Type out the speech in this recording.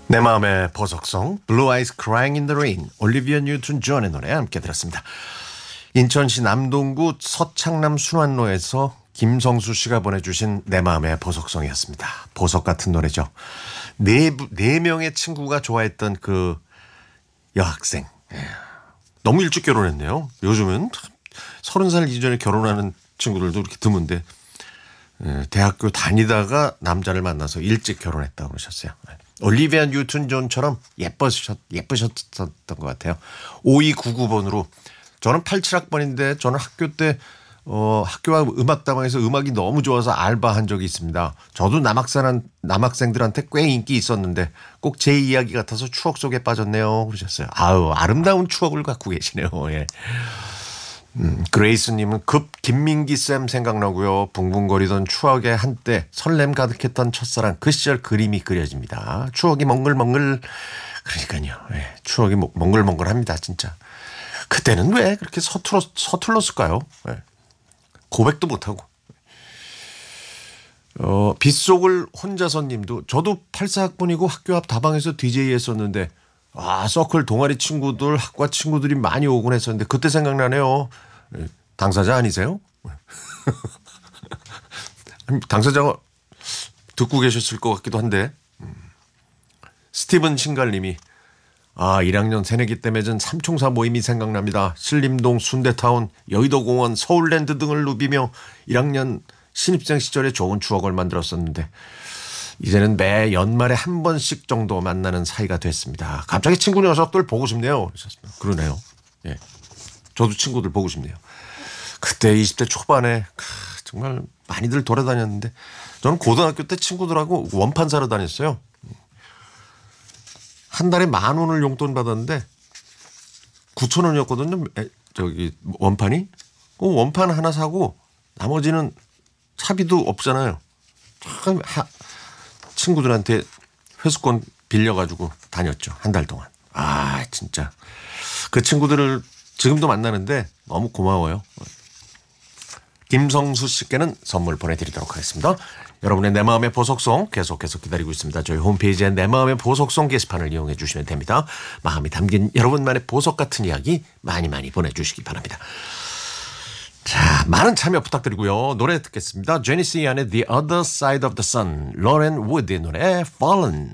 내 마음의 보석성 Blue Eyes Crying in the Rain 올리비아 뉴튼 존의 노래 함께 들었습니다. 인천시 남동구 서창남 순환로에서 김성수 씨가 보내주신 내 마음의 보석성이었습니다. 보석 같은 노래죠. 네 명의 친구가 좋아했던 그 여학생. 너무 일찍 결혼했네요. 요즘은 30살 이전에 결혼하는 친구들도 이렇게 드문데 대학교 다니다가 남자를 만나서 일찍 결혼했다고 그러셨어요. 올리비아 뉴튼 존처럼 예쁘셨던 것 같아요. 5299번으로 저는 87학번인데 저는 학교 때 학교와 음악다방에서 음악이 너무 좋아서 알바한 적이 있습니다. 저도 남학생들한테 꽤 인기 있었는데 꼭 제 이야기 같아서 추억 속에 빠졌네요. 그러셨어요. 아유, 아름다운 추억을 갖고 계시네요. 예. 그레이스님은 급 김민기 쌤 생각나고요. 붕붕거리던 추억의 한때 설렘 가득했던 첫사랑 그 시절 그림이 그려집니다. 추억이 멍글멍글. 그러니까요. 예, 추억이 멍글멍글합니다. 진짜. 그때는 왜 그렇게 서툴렀을까요? 예. 고백도 못하고. 빗속을 혼자서님도 저도 84학번이고 학교 앞 다방에서 DJ 했었는데 서클 동아리 친구들 학과 친구들이 많이 오곤 했었는데 그때 생각나네요. 당사자 아니세요? 당사자가 듣고 계셨을 것 같기도 한데. 스티븐 신갈님이 1학년 새내기 때 맺은 삼총사 모임이 생각납니다. 신림동 순대타운 여의도공원 서울랜드 등을 누비며 1학년 신입생 시절에 좋은 추억을 만들었었는데 이제는 매 연말에 한 번씩 정도 만나는 사이가 됐습니다. 갑자기 친구 녀석들 보고 싶네요. 그러네요. 예. 저도 친구들 보고 싶네요. 그때 20대 초반에 정말 많이들 돌아다녔는데 저는 고등학교 때 친구들하고 원판 사러 다녔어요. 한 달에 10,000원을 용돈 받았는데 9,000원이었거든요. 저기 원판이. 원판 하나 사고 나머지는 차비도 없잖아요. 참 친구들한테 회수권 빌려가지고 다녔죠. 한 달 동안. 진짜. 그 친구들을 지금도 만나는데 너무 고마워요. 김성수 씨께는 선물 보내드리도록 하겠습니다. 여러분의 내 마음의 보석송 계속 기다리고 있습니다. 저희 홈페이지에 내 마음의 보석송 게시판을 이용해 주시면 됩니다. 마음이 담긴 여러분만의 보석 같은 이야기 많이 보내주시기 바랍니다. 자, 많은 참여 부탁드리고요. 노래 듣겠습니다. 제니스 이안의 The Other Side of the Sun, 로렌 우드의 노래 Fallen.